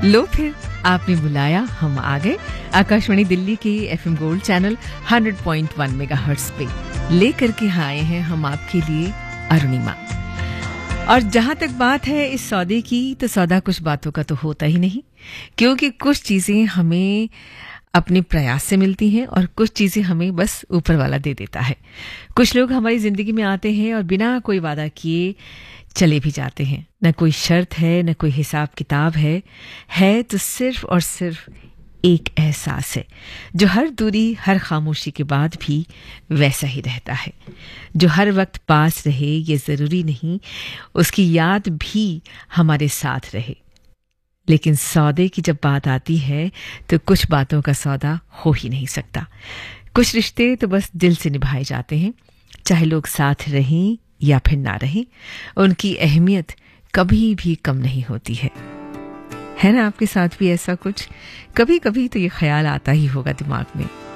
लो फिर आपने बुलाया, हम आ गए। आकाशवाणी दिल्ली के एफएम गोल्ड चैनल 100.1 मेगाहर्ट्ज पे लेकर के आए हैं हम आपके लिए अरुणिमा। और जहां तक बात है इस सौदे की, तो सौदा कुछ बातों का तो होता ही नहीं, क्योंकि कुछ चीजें हमें अपने प्रयास से मिलती हैं और कुछ चीजें हमें बस ऊपर वाला दे देता है। कुछ लोग हमारी जिंदगी में आते हैं और बिना कोई वादा किए चले भी जाते हैं। न कोई शर्त है, न कोई हिसाब किताब है तो सिर्फ और सिर्फ एक एहसास है, जो हर दूरी, हर खामोशी के बाद भी वैसा ही रहता है, जो हर वक्त पास रहे ये जरूरी नहीं, उसकी याद भी हमारे साथ रहे। लेकिन सौदे की जब बात आती है तो कुछ बातों का सौदा हो ही नहीं सकता। कुछ रिश्ते तो बस दिल से निभाए जाते हैं, चाहे लोग साथ रहें या फिर ना रहें, उनकी अहमियत कभी भी कम नहीं होती है ना? आपके साथ भी ऐसा कुछ कभी कभी तो ये ख्याल आता ही होगा दिमाग में।